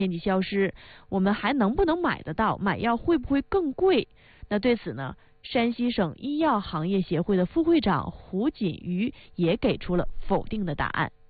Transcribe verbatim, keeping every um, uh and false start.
面积消失，我们还能不能买得到？买药会不会更贵？那对此呢，山西省医药行业协会的副会长胡锦瑜也给出了否定的答案。